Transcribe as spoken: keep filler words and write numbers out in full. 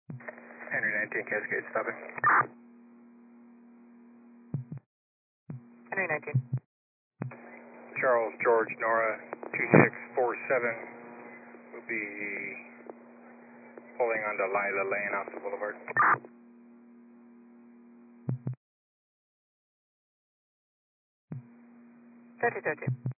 Henry nineteen Cascade stopping. Henry nineteen. Charles George Nora two six four seven will be pulling onto Lila Lane off the boulevard. thirty thirty.